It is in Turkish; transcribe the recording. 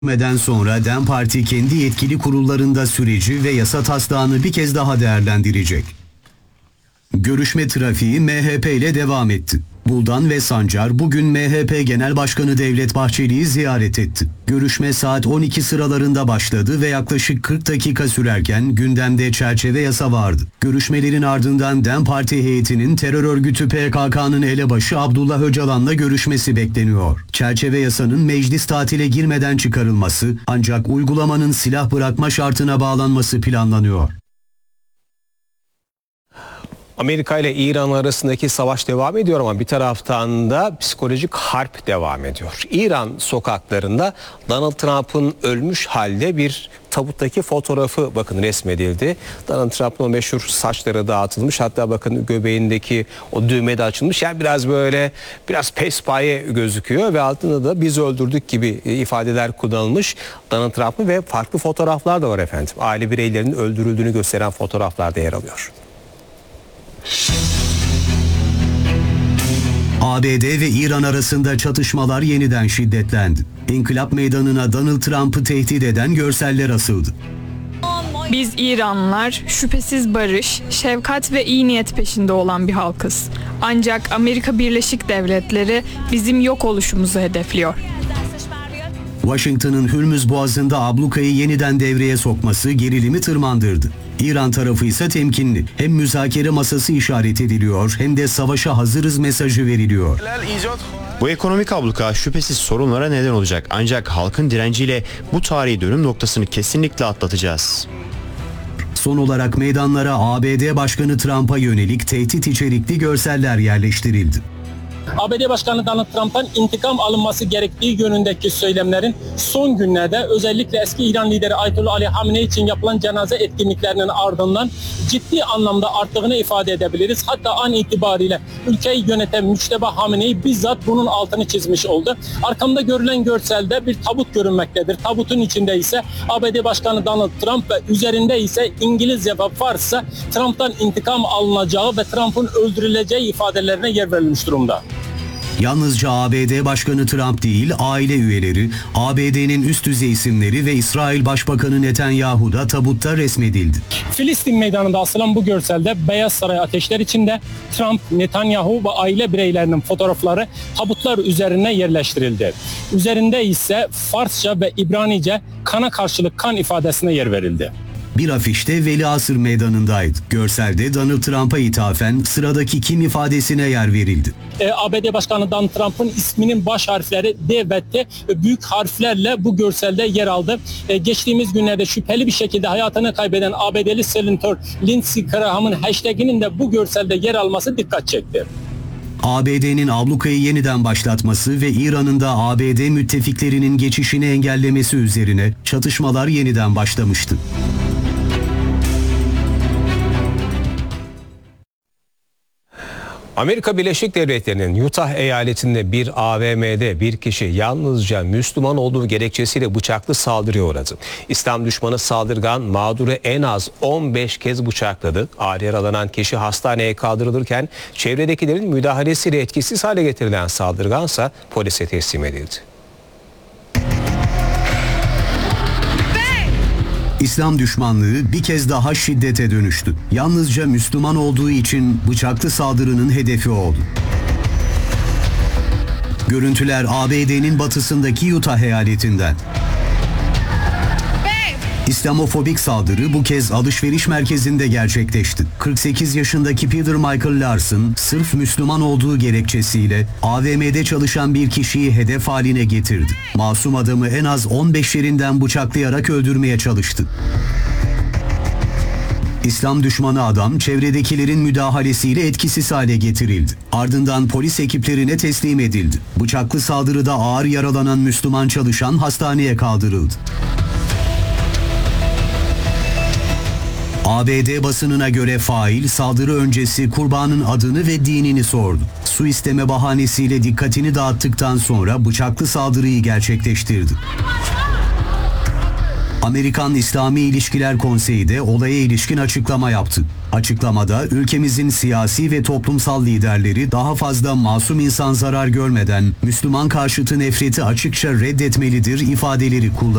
Görüşmeden sonra DEM Parti kendi yetkili kurullarında süreci ve yasa taslağını bir kez daha değerlendirecek. Görüşme trafiği MHP ile devam etti. Buldan ve Sancar bugün MHP Genel Başkanı Devlet Bahçeli'yi ziyaret etti. Görüşme saat 12 sıralarında başladı ve yaklaşık 40 dakika sürerken gündemde çerçeve yasa vardı. Görüşmelerin ardından DEM Parti heyetinin terör örgütü PKK'nın elebaşı Abdullah Öcalan'la görüşmesi bekleniyor. Çerçeve yasanın meclis tatile girmeden çıkarılması ancak uygulamanın silah bırakma şartına bağlanması planlanıyor. Amerika ile İran arasındaki savaş devam ediyor ama bir taraftan da psikolojik harp devam ediyor. İran sokaklarında Donald Trump'ın ölmüş halde bir tabuttaki fotoğrafı bakın resmedildi. Donald Trump'ın o meşhur saçları dağıtılmış, hatta bakın göbeğindeki o düğme de açılmış. Yani biraz pespaye gözüküyor ve altında da biz öldürdük gibi ifadeler kullanılmış Donald Trump'ın ve farklı fotoğraflar da var efendim. Aile bireylerinin öldürüldüğünü gösteren fotoğraflar da yer alıyor. ABD ve İran arasında çatışmalar yeniden şiddetlendi. İnkılap Meydanı'na Donald Trump'ı tehdit eden görseller asıldı. Biz İranlılar şüphesiz barış, şefkat ve iyi niyet peşinde olan bir halkız. Ancak Amerika Birleşik Devletleri bizim yok oluşumuzu hedefliyor. Washington'ın Hürmüz Boğazı'nda ablukayı yeniden devreye sokması gerilimi tırmandırdı. İran tarafı ise temkinli. Hem müzakere masası işaret ediliyor hem de savaşa hazırız mesajı veriliyor. Bu ekonomik abluka şüphesiz sorunlara neden olacak. Ancak halkın direnciyle bu tarihi dönüm noktasını kesinlikle atlatacağız. Son olarak meydanlara ABD Başkanı Trump'a yönelik tehdit içerikli görseller yerleştirildi. ABD Başkanı Donald Trump'ın intikam alınması gerektiği yönündeki söylemlerin son günlerde özellikle eski İran lideri Ayetullah Ali Hamenei için yapılan cenaze etkinliklerinin ardından ciddi anlamda arttığını ifade edebiliriz. Hatta an itibariyle ülkeyi yöneten Müçteba Hamenei bizzat bunun altını çizmiş oldu. Arkamda görülen görselde bir tabut görünmektedir. Tabutun içinde ise ABD Başkanı Donald Trump ve üzerinde ise İngilizce ve Farsça Trump'tan intikam alınacağı ve Trump'ın öldürüleceği ifadelerine yer verilmiş durumda. Yalnızca ABD Başkanı Trump değil, aile üyeleri, ABD'nin üst düzey isimleri ve İsrail Başbakanı Netanyahu da tabutta resmedildi. Filistin meydanında asılan bu görselde Beyaz Saray ateşler içinde Trump, Netanyahu ve aile bireylerinin fotoğrafları tabutlar üzerine yerleştirildi. Üzerinde ise Farsça ve İbranice kana karşılık kan ifadesine yer verildi. Bir afişte Veliasır Meydanı'ndaydı. Görselde Donald Trump'a ithafen sıradaki kim ifadesine yer verildi. ABD Başkanı Donald Trump'ın isminin baş harfleri D ve T büyük harflerle bu görselde yer aldı. Geçtiğimiz günlerde şüpheli bir şekilde hayatını kaybeden ABD'li senatör Lindsey Graham'ın hashtaginin de bu görselde yer alması dikkat çekti. ABD'nin ablukayı yeniden başlatması ve İran'ın da ABD müttefiklerinin geçişini engellemesi üzerine çatışmalar yeniden başlamıştı. Amerika Birleşik Devletleri'nin Utah eyaletinde bir AVM'de bir kişi yalnızca Müslüman olduğu gerekçesiyle bıçaklı saldırıya uğradı. İslam düşmanı saldırgan mağduru en az 15 kez bıçakladı. Ağır yaralanan kişi hastaneye kaldırılırken çevredekilerin müdahalesiyle etkisiz hale getirilen saldırgansa polise teslim edildi. İslam düşmanlığı bir kez daha şiddete dönüştü. Yalnızca Müslüman olduğu için bıçaklı saldırının hedefi oldu. Görüntüler ABD'nin batısındaki Utah eyaletinden. İslamofobik saldırı bu kez alışveriş merkezinde gerçekleşti. 48 yaşındaki Peter Michael Larson sırf Müslüman olduğu gerekçesiyle AVM'de çalışan bir kişiyi hedef haline getirdi. Masum adamı en az 15 yerinden bıçaklayarak öldürmeye çalıştı. İslam düşmanı adam çevredekilerin müdahalesiyle etkisiz hale getirildi. Ardından polis ekiplerine teslim edildi. Bıçaklı saldırıda ağır yaralanan Müslüman çalışan hastaneye kaldırıldı. ABD basınına göre fail saldırı öncesi kurbanın adını ve dinini sordu. Su isteme bahanesiyle dikkatini dağıttıktan sonra bıçaklı saldırıyı gerçekleştirdi. Amerikan İslami İlişkiler Konseyi de olaya ilişkin açıklama yaptı. Açıklamada ülkemizin siyasi ve toplumsal liderleri daha fazla masum insan zarar görmeden Müslüman karşıtı nefreti açıkça reddetmelidir ifadeleri kullanıldı.